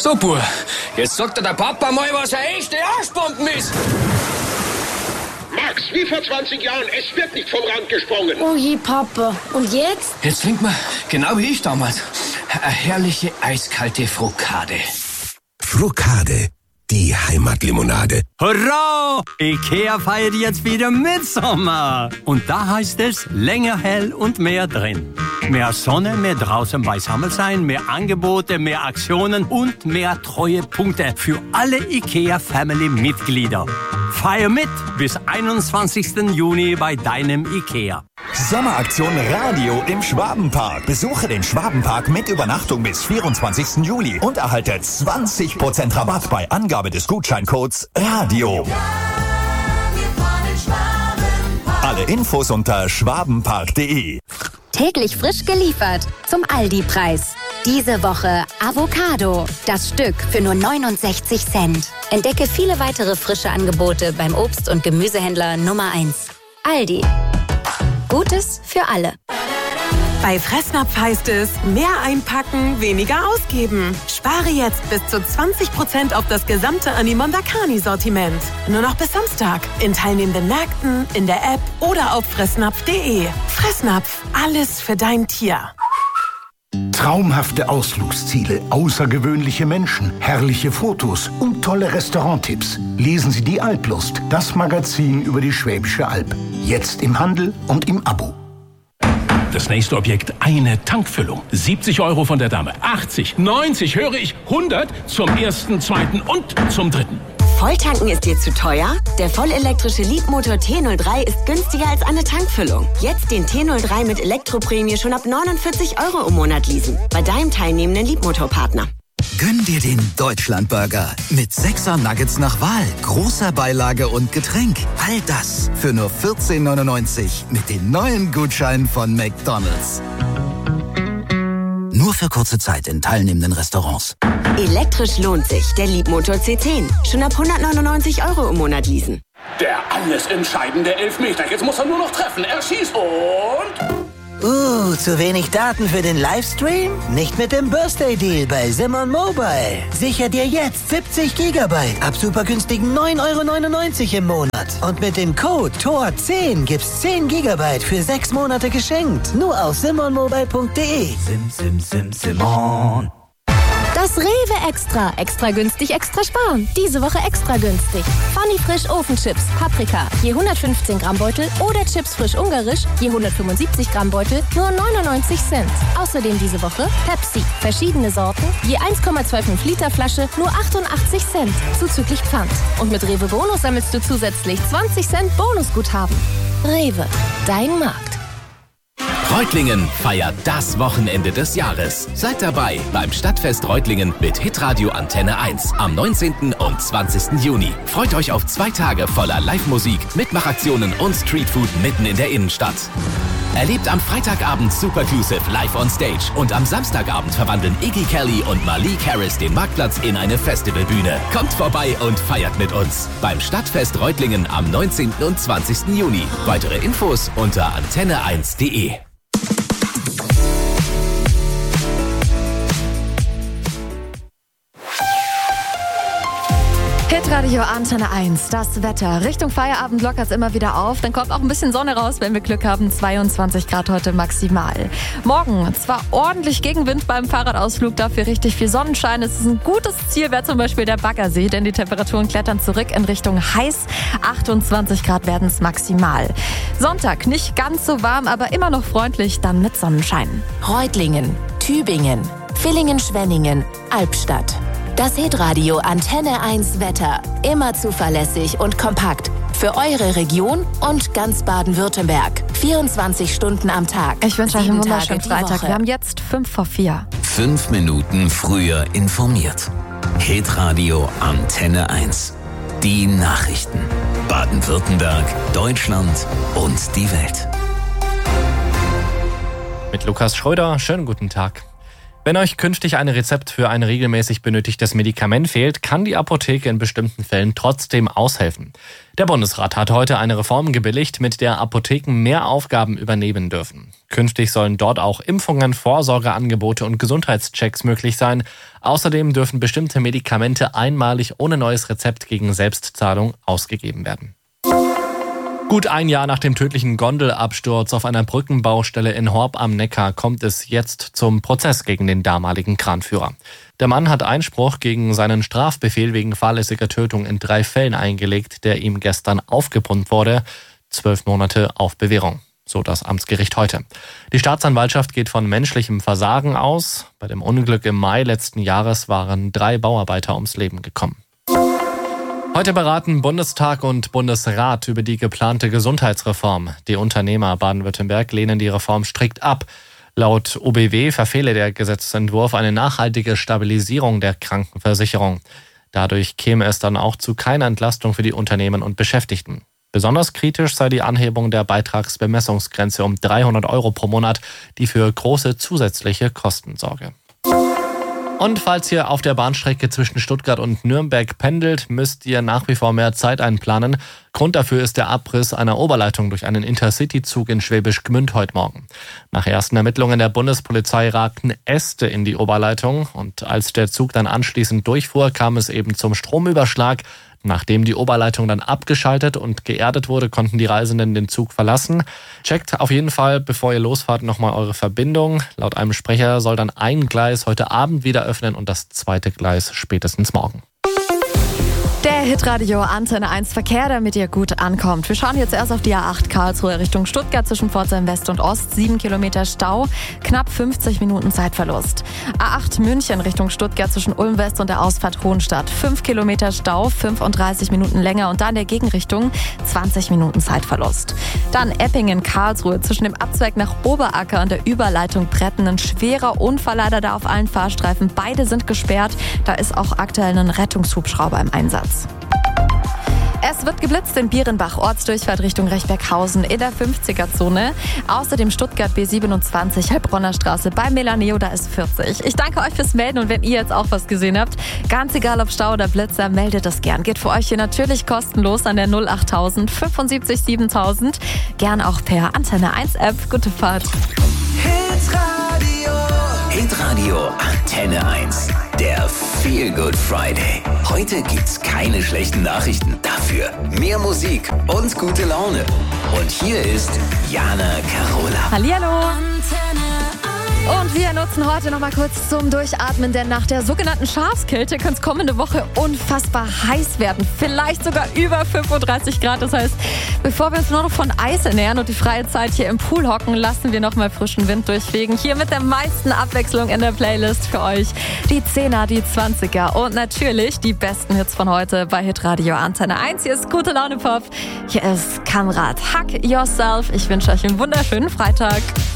So, Bub, jetzt sagt dir der Papa mal, was eine echte Arschbomben ist. Max, wie vor 20 Jahren, es wird nicht vom Rand gesprungen. Oh je, Papa. Und jetzt? Jetzt trinkt man, genau wie ich damals, eine herrliche eiskalte Frokade. Frokade, die Heimatlimonade. Hurra! Ikea feiert jetzt wieder Mitsommer. Und da heißt es länger hell und mehr drin. Mehr Sonne, mehr draußen beisammen sein, mehr Angebote, mehr Aktionen und mehr Treuepunkte für alle Ikea-Family-Mitglieder. Feier mit bis 21. Juni bei deinem Ikea. Sommeraktion Radio im Schwabenpark. Besuche den Schwabenpark mit Übernachtung bis 24. Juli und erhalte 20% Rabatt bei Angabe des Gutscheincodes RADIO. Alle Infos unter schwabenpark.de. Täglich frisch geliefert zum Aldi-Preis. Diese Woche Avocado. Das Stück für nur 69 Cent. Entdecke viele weitere frische Angebote beim Obst- und Gemüsehändler Nummer 1. Aldi. Gutes für alle. Bei Fressnapf heißt es, mehr einpacken, weniger ausgeben. Spare jetzt bis zu 20% auf das gesamte Animondakani-Sortiment. Nur noch bis Samstag. In teilnehmenden Märkten, in der App oder auf fressnapf.de. Fressnapf, alles für dein Tier. Traumhafte Ausflugsziele, außergewöhnliche Menschen, herrliche Fotos und tolle Restauranttipps. Lesen Sie die Alplust, das Magazin über die Schwäbische Alb. Jetzt im Handel und im Abo. Das nächste Objekt, eine Tankfüllung. 70 € von der Dame, 80, 90, höre ich, 100 zum ersten, zweiten und zum dritten. Volltanken ist dir zu teuer? Der vollelektrische Leapmotor T03 ist günstiger als eine Tankfüllung. Jetzt den T03 mit Elektroprämie schon ab 49 € im Monat leasen. Bei deinem teilnehmenden Leapmotor-Partner. Gönn dir den Deutschlandburger mit 6er Nuggets nach Wahl, großer Beilage und Getränk. All das für nur 14,99 mit den neuen Gutscheinen von McDonald's. Nur für kurze Zeit in teilnehmenden Restaurants. Elektrisch lohnt sich. Der Leapmotor C10. Schon ab 199 € im Monat leasen. Der alles entscheidende Elfmeter. Jetzt muss er nur noch treffen. Er schießt und... zu wenig Daten für den Livestream? Nicht mit dem Birthday Deal bei Simon Mobile. Sicher dir jetzt 70 GB ab super günstigen 9,99 € im Monat. Und mit dem Code TOR10 gibt's 10 GB für 6 Monate geschenkt. Nur auf simonmobile.de. Simon. Das Rewe Extra. Extra günstig, extra sparen. Diese Woche extra günstig. Funny Frisch Ofenchips, Paprika, je 115 Gramm Beutel oder Chips frisch ungarisch, je 175 Gramm Beutel, nur 99 Cent. Außerdem diese Woche Pepsi, verschiedene Sorten, je 1,25 Liter Flasche, nur 88 Cent, zuzüglich Pfand. Und mit Rewe Bonus sammelst du zusätzlich 20 Cent Bonusguthaben. Rewe, dein Markt. Reutlingen feiert das Wochenende des Jahres. Seid dabei beim Stadtfest Reutlingen mit Hitradio Antenne 1 am 19. und 20. Juni. Freut euch auf 2 Tage voller Live-Musik, Mitmachaktionen und Streetfood mitten in der Innenstadt. Erlebt am Freitagabend Superclusive live on stage und am Samstagabend verwandeln Iggy Kelly und Malik Harris den Marktplatz in eine Festivalbühne. Kommt vorbei und feiert mit uns beim Stadtfest Reutlingen am 19. und 20. Juni. Weitere Infos unter antenne1.de. Hitradio Antenne 1, das Wetter. Richtung Feierabend lockert es immer wieder auf. Dann kommt auch ein bisschen Sonne raus, wenn wir Glück haben. 22 Grad heute maximal. Morgen zwar ordentlich Gegenwind beim Fahrradausflug, dafür richtig viel Sonnenschein. Es ist ein gutes Ziel, wäre zum Beispiel der Baggersee, denn die Temperaturen klettern zurück in Richtung heiß. 28 Grad werden es maximal. Sonntag nicht ganz so warm, aber immer noch freundlich, dann mit Sonnenschein. Reutlingen, Tübingen, Villingen-Schwenningen, Albstadt. Das Hitradio Antenne 1 Wetter. Immer zuverlässig und kompakt. Für eure Region und ganz Baden-Württemberg. 24 Stunden am Tag. Ich wünsche euch einen wunderschönen Tage die Freitag. Woche. Wir haben jetzt 5:04. 5 Minuten früher informiert. Hitradio Antenne 1. Die Nachrichten. Baden-Württemberg, Deutschland und die Welt. Mit Lukas Schröder, schönen guten Tag. Wenn euch künftig ein Rezept für ein regelmäßig benötigtes Medikament fehlt, kann die Apotheke in bestimmten Fällen trotzdem aushelfen. Der Bundesrat hat heute eine Reform gebilligt, mit der Apotheken mehr Aufgaben übernehmen dürfen. Künftig sollen dort auch Impfungen, Vorsorgeangebote und Gesundheitschecks möglich sein. Außerdem dürfen bestimmte Medikamente einmalig ohne neues Rezept gegen Selbstzahlung ausgegeben werden. Gut ein Jahr nach dem tödlichen Gondelabsturz auf einer Brückenbaustelle in Horb am Neckar kommt es jetzt zum Prozess gegen den damaligen Kranführer. Der Mann hat Einspruch gegen seinen Strafbefehl wegen fahrlässiger Tötung in 3 Fällen eingelegt, der ihm gestern aufgebrummt wurde. 12 Monate auf Bewährung, so das Amtsgericht heute. Die Staatsanwaltschaft geht von menschlichem Versagen aus. Bei dem Unglück im Mai letzten Jahres waren 3 Bauarbeiter ums Leben gekommen. Heute beraten Bundestag und Bundesrat über die geplante Gesundheitsreform. Die Unternehmer Baden-Württemberg lehnen die Reform strikt ab. Laut OBW verfehle der Gesetzentwurf eine nachhaltige Stabilisierung der Krankenversicherung. Dadurch käme es dann auch zu keiner Entlastung für die Unternehmen und Beschäftigten. Besonders kritisch sei die Anhebung der Beitragsbemessungsgrenze um 300 € pro Monat, die für große zusätzliche Kosten sorge. Und falls ihr auf der Bahnstrecke zwischen Stuttgart und Nürnberg pendelt, müsst ihr nach wie vor mehr Zeit einplanen. Grund dafür ist der Abriss einer Oberleitung durch einen Intercity-Zug in Schwäbisch Gmünd heute Morgen. Nach ersten Ermittlungen der Bundespolizei ragten Äste in die Oberleitung und als der Zug dann anschließend durchfuhr, kam es eben zum Stromüberschlag. Nachdem die Oberleitung dann abgeschaltet und geerdet wurde, konnten die Reisenden den Zug verlassen. Checkt auf jeden Fall, bevor ihr losfahrt, nochmal eure Verbindung. Laut einem Sprecher soll dann ein Gleis heute Abend wieder öffnen und das zweite Gleis spätestens morgen. Der Hitradio Antenne 1 Verkehr, damit ihr gut ankommt. Wir schauen jetzt erst auf die A8 Karlsruhe Richtung Stuttgart zwischen Pforzheim West und Ost. 7 Kilometer Stau, knapp 50 Minuten Zeitverlust. A8 München Richtung Stuttgart zwischen Ulm West und der Ausfahrt Hohenstadt. 5 Kilometer Stau, 35 Minuten länger und da in der Gegenrichtung 20 Minuten Zeitverlust. Dann Eppingen Karlsruhe zwischen dem Abzweig nach Oberacker und der Überleitung Bretten. Ein schwerer Unfall leider da auf allen Fahrstreifen. Beide sind gesperrt. Da ist auch aktuell ein Rettungshubschrauber im Einsatz. Es wird geblitzt in Bierenbach, Ortsdurchfahrt Richtung Rechberghausen in der 50er-Zone. Außerdem Stuttgart B27, Heilbronner Straße bei Melaneo, da ist 40. Ich danke euch fürs Melden und wenn ihr jetzt auch was gesehen habt, ganz egal ob Stau oder Blitzer, meldet das gern. Geht für euch hier natürlich kostenlos an der 08000 75 7000. Gern auch per Antenne 1 App. Gute Fahrt. Hitradio Antenne 1. Der Feel Good Friday. Heute gibt's keine schlechten Nachrichten. Dafür mehr Musik und gute Laune. Und hier ist Jana Carola. Hallihallo. Und wir nutzen heute noch mal kurz zum Durchatmen, denn nach der sogenannten Schafskälte könnte es kommende Woche unfassbar heiß werden. Vielleicht sogar über 35 Grad. Das heißt, bevor wir uns nur noch von Eis ernähren und die freie Zeit hier im Pool hocken, lassen wir noch mal frischen Wind durchfegen. Hier mit der meisten Abwechslung in der Playlist für euch. Die 10er, die 20er und natürlich die besten Hits von heute bei Hitradio Antenne 1. Hier ist Gute Laune Pop. Hier ist Kamrat. Hack Yourself. Ich wünsche euch einen wunderschönen Freitag.